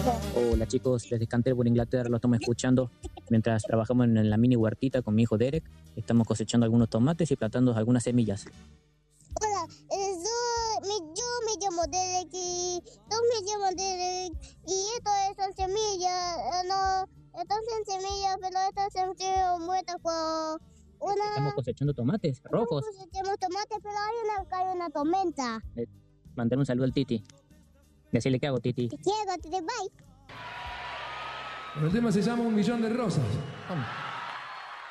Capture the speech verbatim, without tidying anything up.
Hola chicos, desde Canterbury, Inglaterra, lo estamos escuchando mientras trabajamos en la mini huertita con mi hijo Derek. Estamos cosechando algunos tomates y plantando algunas semillas. Hola, eh, yo, me, yo me llamo Derek y yo me llamo Derek y esto es semillas, eh, no, estas son semillas, pero estas son semillas muertas por una... Estamos cosechando tomates rojos. Estamos cosechando tomates, pero hay una, hay una tormenta. Eh, mandar un saludo al Titi. Decirle qué hago, Titi. Te quiero, te bye. Bueno, el tema se llama Un Millón de Rosas. Vamos.